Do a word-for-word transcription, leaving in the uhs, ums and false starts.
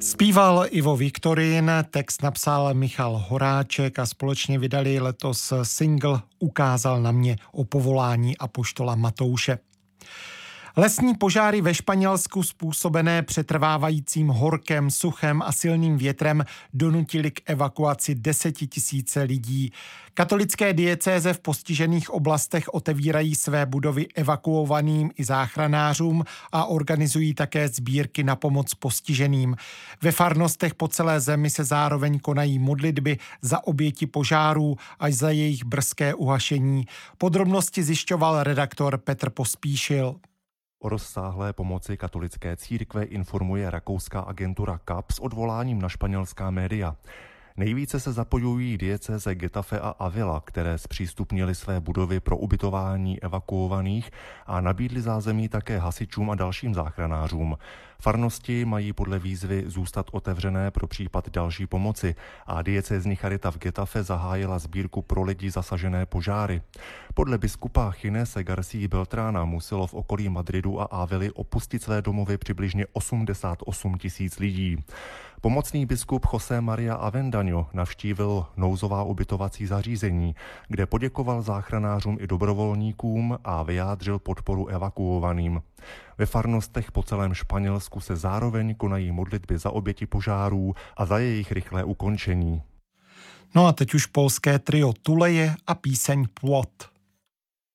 Zpíval Ivo Viktorín, text napsal Michal Horáček a společně vydali letos single Ukázal na mě o povolání apoštola Matouše. Lesní požáry ve Španělsku způsobené přetrvávajícím horkem, suchem a silným větrem donutily k evakuaci desetitisíce lidí. Katolické diecéze v postižených oblastech otevírají své budovy evakuovaným i záchranářům a organizují také sbírky na pomoc postiženým. Ve farnostech po celé zemi se zároveň konají modlitby za oběti požárů až za jejich brzké uhašení. Podrobnosti zjišťoval redaktor Petr Pospíšil. O rozsáhlé pomoci katolické církve informuje rakouská agentura K A P s odvoláním na španělská média. Nejvíce se zapojují diecéze Getafe a Avila, které zpřístupnily své budovy pro ubytování evakuovaných a nabídly zázemí také hasičům a dalším záchranářům. Farnosti mají podle výzvy zůstat otevřené pro případ další pomoci a diecézní charita v Getafe zahájila sbírku pro lidi zasažené požáry. Podle biskupa Ginese García Beltrána muselo v okolí Madridu a Avily opustit své domovy přibližně osmdesát osm tisíc lidí. Pomocný biskup José María Avendaño navštívil nouzová ubytovací zařízení, kde poděkoval záchranářům i dobrovolníkům a vyjádřil podporu evakuovaným. Ve farnostech po celém Španělsku se zároveň konají modlitby za oběti požárů a za jejich rychlé ukončení. No a teď už polské trio Tuleje a píseň Plot.